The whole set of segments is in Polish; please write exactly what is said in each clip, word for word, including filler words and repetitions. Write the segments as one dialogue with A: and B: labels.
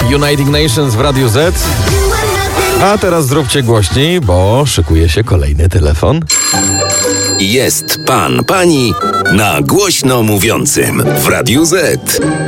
A: United Nations w Radiu Z. A teraz zróbcie głośniej, bo szykuje się kolejny telefon.
B: Jest pan, pani na głośno mówiącym w Radiu Z.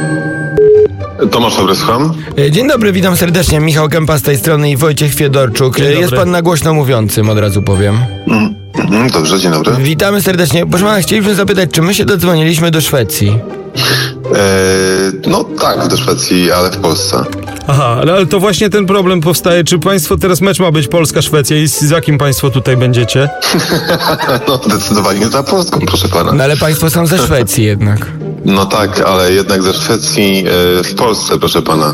C: Tomasz Dobry, słucham.
D: Dzień dobry, witam serdecznie. Michał Kępa z tej strony i Wojciech Fiedorczuk. Jest pan na głośno mówiącym, od razu powiem.
C: Mm, mm, dobrze, dzień dobry.
D: Witamy serdecznie. Proszę pana, chcielibyśmy zapytać, czy my się dodzwoniliśmy do Szwecji?
C: Eee, no tak, do Szwecji, ale w Polsce.
E: Aha, ale, ale to właśnie ten problem powstaje. Czy państwo, teraz mecz ma być Polska-Szwecja i z, z jakim państwo tutaj będziecie?
C: No zdecydowanie za Polską, proszę pana.
D: No ale państwo są ze Szwecji jednak.
C: No tak, ale jednak ze Szwecji e, w Polsce, proszę pana.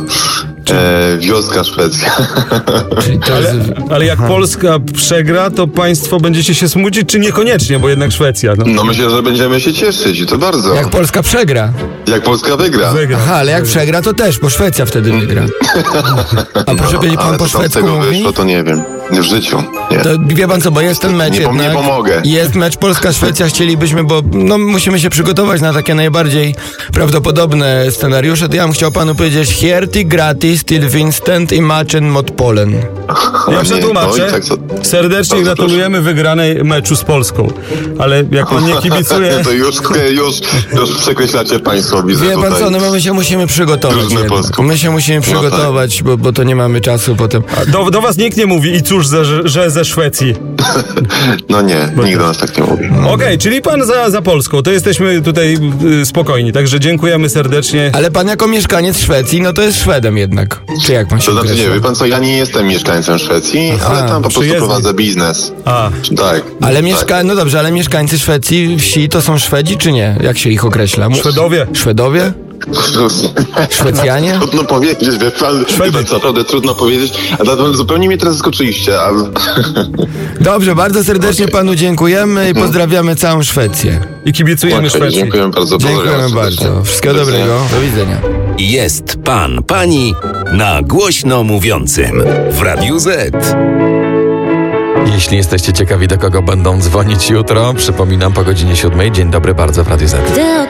C: E, wioska Szwecja.
D: Czyli to
E: Ale,
D: jest...
E: ale jak Polska przegra, to państwo będziecie się smucić, czy niekoniecznie, bo jednak Szwecja. No,
C: No myślę, że będziemy się cieszyć i to bardzo.
D: Jak Polska przegra.
C: Jak Polska wygra.
E: wygra.
D: Aha, ale jak przegra, to też, bo Szwecja wtedy wygra. A proszę
C: No,
D: powiedzieć, pan
C: ale
D: po
C: co tam z
D: szwedzku
C: tego
D: mówi?
C: wyszło, to nie wiem. Nie w życiu, nie.
D: To wie pan co, bo jest ten mecz
C: Nie,
D: jednak.
C: nie pomogę.
D: Jest mecz Polska-Szwecja, chcielibyśmy, bo no, musimy się przygotować na takie najbardziej prawdopodobne scenariusze. To ja bym chciał panu powiedzieć Hierti gratis till Vincent i Machen mot Polen.
E: Ja
C: nie,
E: przetłumaczę.
C: no i tak co-
E: Serdecznie
C: Bardzo
E: gratulujemy wygranej meczu z Polską. Ale jak pan nie kibicuje...
C: To już, już, już przekreślacie państwo, widzę
D: Wie pan
C: tutaj.
D: co, no my się musimy przygotować
C: Drużynę
D: jednak.
C: polską.
D: My się musimy przygotować, bo, bo to nie mamy czasu potem.
E: Do, do was nikt nie mówi i cóż, ze, że ze Szwecji.
C: No nie, nikt do nas tak nie mówi.
E: Okej, czyli pan za, za Polską, to jesteśmy tutaj y, spokojni, także dziękujemy serdecznie.
D: Ale pan jako mieszkaniec Szwecji, no to jest Szwedem jednak. Czy jak pan się
C: To znaczy
D: określa?
C: nie, wie pan co, ja nie jestem mieszkańcem Szwecji,
D: Aha,
C: ale tam po prostu
E: przyjezdny.
C: prowadzę biznes.
E: A,
C: Tak.
D: Ale
C: tak.
D: mieszka... No dobrze, ale mieszkańcy Szwecji, wsi to są Szwedzi czy nie? Jak się ich określa? Mu-
E: Szwedowie.
D: Szwedowie? Szwecjanie?
C: Trudno powiedzieć, wie pan, wie pan co, naprawdę trudno powiedzieć, a dlatego zupełnie mnie teraz zaskoczyliście, ale...
D: Dobrze, bardzo serdecznie panu dziękujemy i pozdrawiamy całą Szwecję.
E: I kibicujemy
C: Okej,
E: Szwecji.
C: dziękuję bardzo. pozdrawiam
D: Dziękujemy
C: serdecznie.
D: bardzo. Wszystkiego
C: Do widzenia.
D: dobrego. Do widzenia.
B: Jest pan, pani na głośno mówiącym w Radiu Z.
A: Jeśli jesteście ciekawi, do kogo będą dzwonić jutro, przypominam po godzinie siódmej. Dzień dobry bardzo w Radiu Z.